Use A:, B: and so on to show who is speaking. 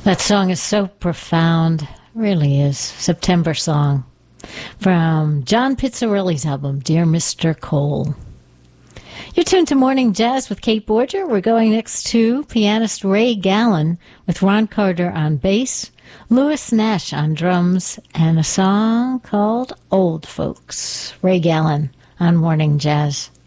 A: That song is so profound, really is. September Song from John Pizzarelli's album, Dear Mr. Cole. You're tuned to Morning Jazz with Kate Borger. We're going next to pianist Ray Gallen with Ron Carter on bass, Louis Nash on drums, and a song called Old Folks. Ray Gallen on Morning Jazz.